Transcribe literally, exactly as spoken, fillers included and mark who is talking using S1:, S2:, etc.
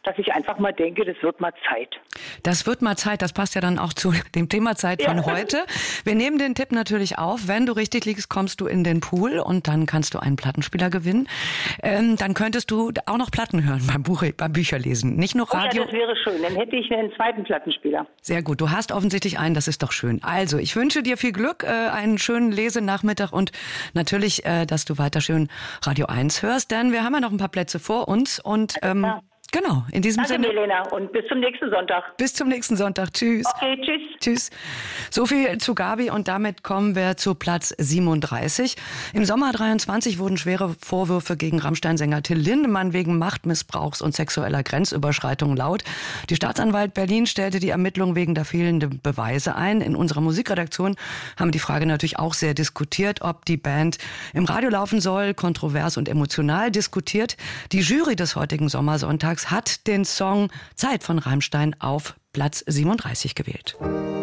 S1: dass ich einfach mal denke, das wird mal Zeit.
S2: Das wird mal Zeit, das passt ja dann auch zu dem Thema Zeit von ja. heute. Wir nehmen den Tipp natürlich auf. Wenn du richtig liegst, kommst du in den Pool und dann kannst du einen Plattenspieler gewinnen. Ähm, dann könntest du auch noch Platten hören beim, Buch, beim Bücherlesen. Nicht nur Radio.
S1: Oh ja, das wäre schön. Dann hätte ich einen zweiten Plattenspieler.
S2: Sehr gut. Du hast offensichtlich einen. Das ist doch schön. Also, ich wünsche dir viel Glück, äh, einen schönen Lesenachmittag und natürlich, äh, dass du weiter schön Radio eins hörst, denn wir haben ja noch ein paar Plätze vor uns und ähm, ja. Genau, in diesem
S1: Danke,
S2: Sinne.
S1: Milena, und bis zum nächsten Sonntag.
S2: Bis zum nächsten Sonntag. Tschüss.
S1: Okay, tschüss.
S2: Tschüss. So viel zu Gabi und damit kommen wir zu Platz siebenunddreißig. Im Sommer dreiundzwanzig wurden schwere Vorwürfe gegen Rammstein-Sänger Till Lindemann wegen Machtmissbrauchs und sexueller Grenzüberschreitung laut. Die Staatsanwalt Berlin stellte die Ermittlung wegen der fehlenden Beweise ein. In unserer Musikredaktion haben wir die Frage natürlich auch sehr diskutiert, ob die Band im Radio laufen soll, kontrovers und emotional diskutiert. Die Jury des heutigen Sommersonntags hat den Song Zeit von Rammstein auf Platz siebenunddreißig gewählt.